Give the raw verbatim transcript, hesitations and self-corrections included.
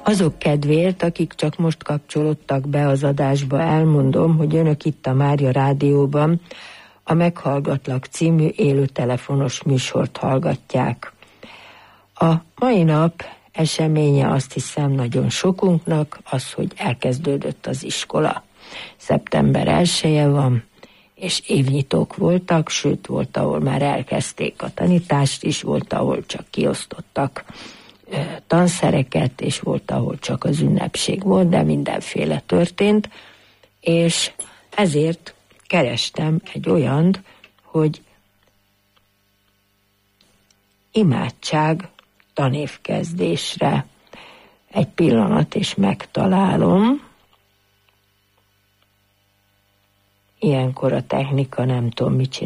Azok kedvéért, akik csak most kapcsolódtak be az adásba, elmondom, hogy önök itt a Mária Rádióban a Meghallgatlak című élő telefonos műsort hallgatják. A mai nap eseménye, azt hiszem, nagyon sokunknak az, hogy elkezdődött az iskola. szeptember elseje van, és évnyitók voltak, sőt volt, ahol már elkezdték a tanítást is, volt, ahol csak kiosztottak tanszereket, és volt, ahol csak az ünnepség volt, de mindenféle történt, és ezért kerestem egy olyant, hogy imádság tanévkezdésre. Egy pillanat, és megtalálom. Ilyenkor a technika nem tudom, mit csinál.